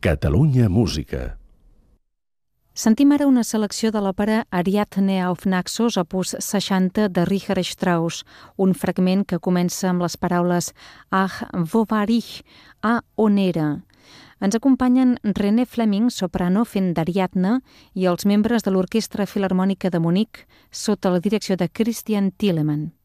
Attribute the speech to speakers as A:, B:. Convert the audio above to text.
A: Catalunya Música.
B: Sentim ara una selecció de l'òpera Ariadne auf Naxos, opus 60 de Richard Strauss, un fragment que comença amb les paraules Ach, wo war ich? On era? Ens acompanyen René Fleming, soprano, fent d'Ariadne, i els membres de l'Orquestra Filharmònica de Munic, sota la direcció de Christian Thielemann.